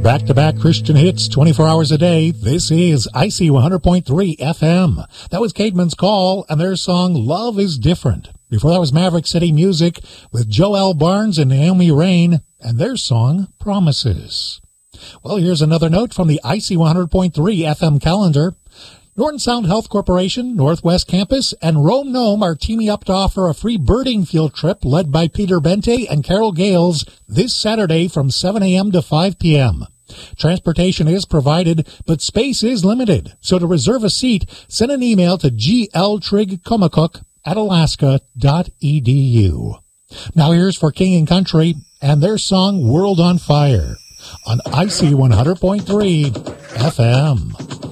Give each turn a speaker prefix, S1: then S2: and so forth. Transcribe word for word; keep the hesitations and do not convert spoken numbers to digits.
S1: back-to-back Christian hits twenty-four hours a day. This is I C one hundred point three F M. That was Caedmon's Call and their song Love is Different. Before that was Maverick City Music with Joel Barnes and Naomi Rain and their song Promises. Well, here's another note from the I C one hundred point three F M calendar. Norton Sound Health Corporation, Northwest Campus, and Rome Gnome are teaming up to offer a free birding field trip led by Peter Bente and Carol Gales this Saturday from seven a.m. to five p.m. Transportation is provided, but space is limited. So to reserve a seat, send an email to gltrigcomacook at alaska dot e d u. Now here's for King and Country and their song World on Fire on I C one hundred point three F M.